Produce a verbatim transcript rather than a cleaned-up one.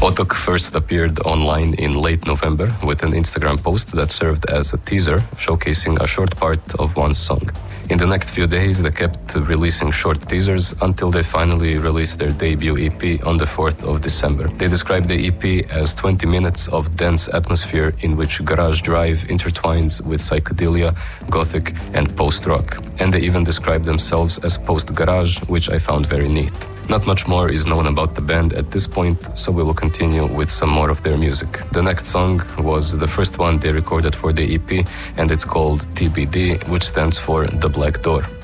Otok first appeared online in late November with an Instagram post that served as a teaser, showcasing a short part of one song. In the next few days, they kept releasing short teasers until they finally released their debut E P on the fourth of December. They described the E P as twenty minutes of dense atmosphere in which garage drive intertwines with psychedelia, gothic, and post-rock. And they even described themselves as post-garage, which I found very neat. Not much more is known about the band at this point, so we will continue with some more of their music. The next song was the first one they recorded for the E P, and it's called T B D, which stands for The Black Door.